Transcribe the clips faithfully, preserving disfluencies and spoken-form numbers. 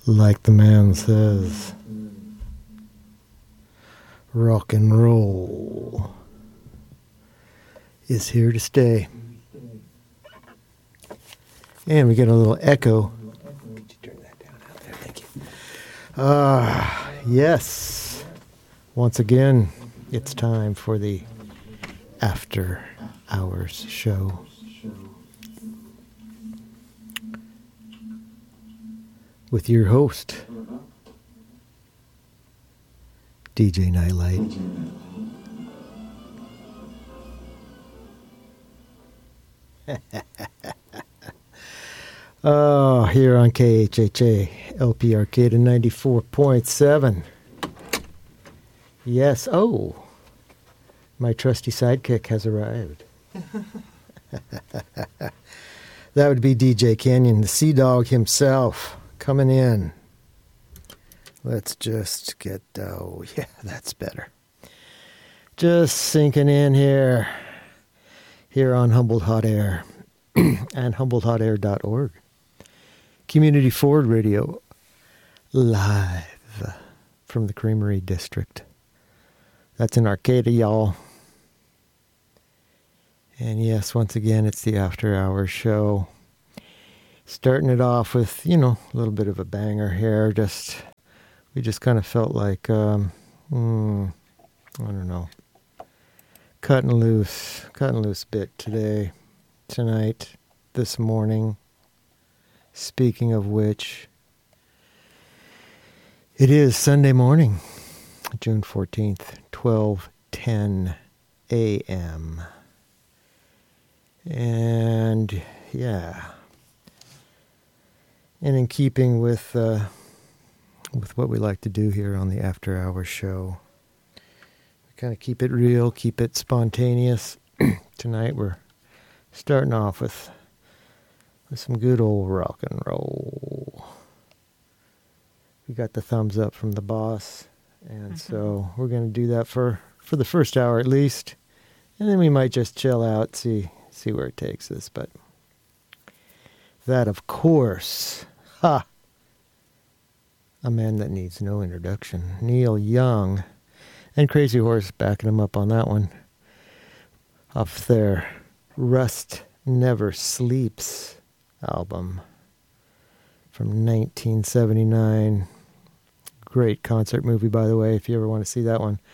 Like the man says, rock and roll is here to stay. And we get a little echo. Could you turn that down out there? Thank you. Ah, uh, yes. Once again, it's time for the After Hours show. With your host, D J Nightlight. Oh, here on K H H A, L P Arcata ninety-four point seven. Yes, oh, my trusty sidekick has arrived. That would be D J Canyon, the Sea Dog himself, coming in. Let's just get, oh, yeah, that's better. Just sinking in here, here on Humboldt Hot Air and humboldt hot air dot org. Community Forward Radio, live from the Creamery District. That's in Arcata, y'all. And yes, once again, it's the After Hours show. Starting it off with, you know, a little bit of a banger here. Just, we just kind of felt like, um, mm, I don't know, cutting loose, cutting loose bit today, tonight, this morning. Speaking of which, it is Sunday morning, June fourteenth, twelve ten a.m. And, yeah, and in keeping with uh, with what we like to do here on the After Hours show, we kind of keep it real, keep it spontaneous. Tonight we're starting off with some good old rock and roll. We got the thumbs up from the boss, and mm-hmm. so we're going to do that for, for the first hour at least, and then we might just chill out, see see where it takes us. But that, of course, ha, a man that needs no introduction, Neil Young, and Crazy Horse backing him up on that one, off their Rust Never Sleeps album from nineteen seventy-nine. Great concert movie, by the way, if you ever want to see that one.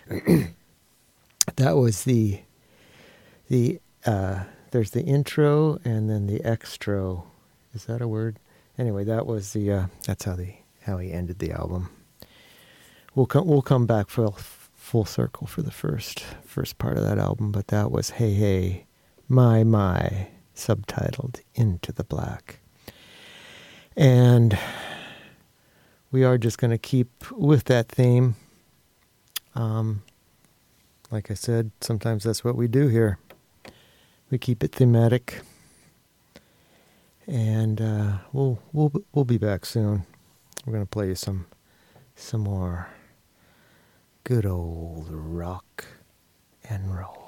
That was the the uh, there's the intro and then the extra. Is that a word? Anyway, that was the uh, that's how the how he ended the album. We'll come we'll come back full full circle for the first first part of that album, but that was Hey Hey My My, subtitled Into the Black. And we are just going to keep with that theme. Um, like I said, sometimes that's what we do here. We keep it thematic. And uh, we'll we'll we'll be back soon. We're going to play you some some more good old rock and roll.